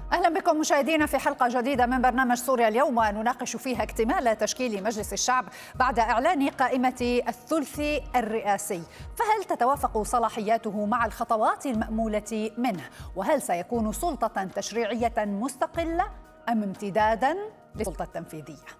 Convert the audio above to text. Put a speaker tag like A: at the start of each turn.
A: أهلا بكم مشاهدينا في حلقة جديدة من برنامج سوريا اليوم، ونناقش فيها اكتمال تشكيل مجلس الشعب بعد إعلان قائمة الثلث الرئاسي. فهل تتوافق صلاحياته مع الخطوات المأمولة منه؟ وهل سيكون سلطة تشريعية مستقلة أم امتدادا للسلطة التنفيذية؟